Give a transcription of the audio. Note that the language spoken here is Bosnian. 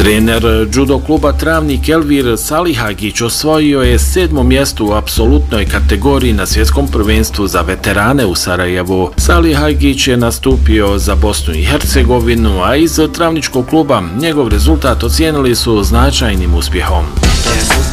Trener judo kluba Travnik Elvir Salihagić osvojio je 7. mjesto u apsolutnoj kategoriji na svjetskom prvenstvu za veterane u Sarajevu. Salihagić je nastupio za Bosnu i Hercegovinu, a iz Travničkog kluba njegov rezultat ocijenili su značajnim uspjehom.